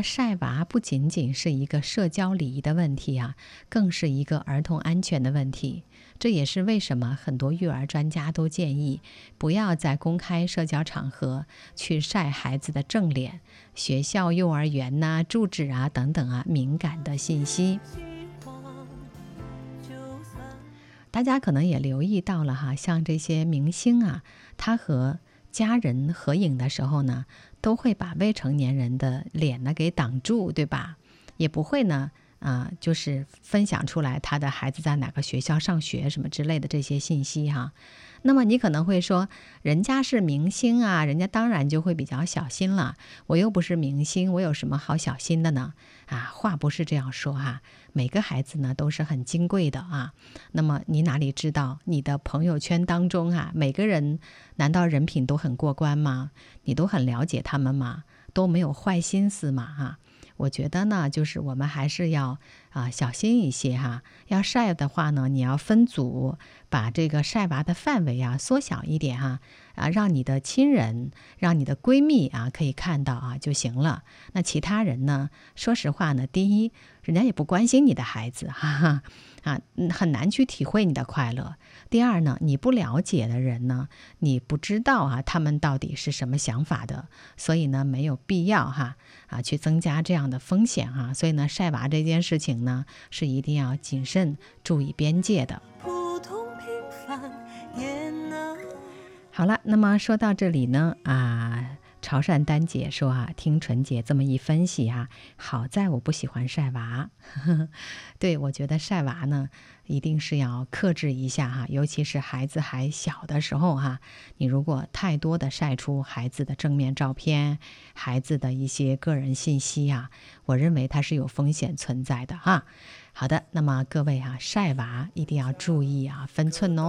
呢，晒娃不仅仅是一个社交礼仪的问题啊，更是一个儿童安全的问题。这也是为什么很多育儿专家都建议不要在公开社交场合去晒孩子的正脸、学校、幼儿园呐、住址啊等等啊敏感的信息。大家可能也留意到了哈，像这些明星啊，他和家人合影的时候呢，都会把未成年人的脸呢给挡住，对吧？也不会呢就是分享出来他的孩子在哪个学校上学什么之类的这些信息哈。那么你可能会说，人家是明星啊，人家当然就会比较小心了，我又不是明星，我有什么好小心的呢？话不是这样说哈，每个孩子呢都是很金贵的啊。那么你哪里知道你的朋友圈当中每个人难道人品都很过关吗？你都很了解他们吗？都没有坏心思吗？我觉得呢，就是我们还是要小心一些哈。要晒的话呢，你要分组，把这个晒娃的范围缩小一点哈，让你的亲人、让你的闺蜜可以看到就行了。那其他人呢，说实话呢，第一，人家也不关心你的孩子很难去体会你的快乐。第二呢，你不了解的人呢，你不知道他们到底是什么想法的，所以呢，没有必要去增加这样的风险所以呢，晒娃这件事情呢，是一定要谨慎注意边界的。好了，那么说到这里呢潮汕丹姐说听纯姐这么一分析好在我不喜欢晒娃对，我觉得晒娃呢一定是要克制一下尤其是孩子还小的时候你如果太多的晒出孩子的正面照片，孩子的一些个人信息我认为它是有风险存在的好的，那么各位晒娃一定要注意分寸哦。